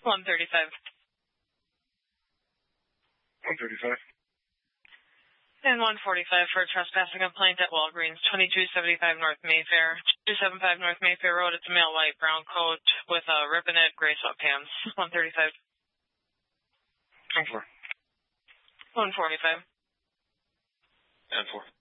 135. 135. And 145 for a trespassing complaint at Walgreens, 2275 North Mayfair. 275 North Mayfair Road. It's a male white brown coat with a ribbonette gray sweatpants. 135. 10-4. 145. 10-4.